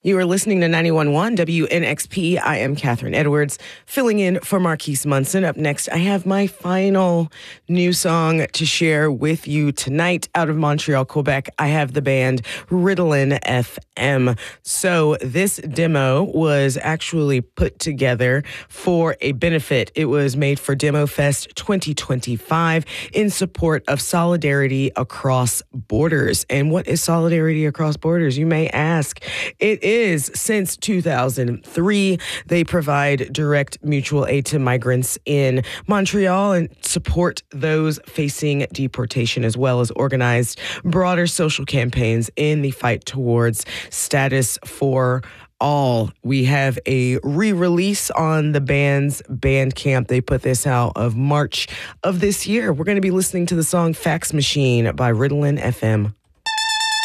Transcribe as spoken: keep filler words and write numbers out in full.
You are listening to ninety-one point one W N X P. I am Catherine Edwards, filling in for Marquise Munson. Up next, I have my final new song to share with you tonight. Out of Montreal, Quebec, I have the band Ritalin F M. So this demo was actually put together for a benefit. It was made for Demo Fest twenty twenty-five in support of Solidarity Across Borders. And what is Solidarity Across Borders, you may ask? It is Is since two thousand three, they provide direct mutual aid to migrants in Montreal and support those facing deportation, as well as organized broader social campaigns in the fight towards status for all. We have a re-release on the band's Bandcamp. They put this out of March of this year. We're going to be listening to the song Fax Machine by Ritalin F M.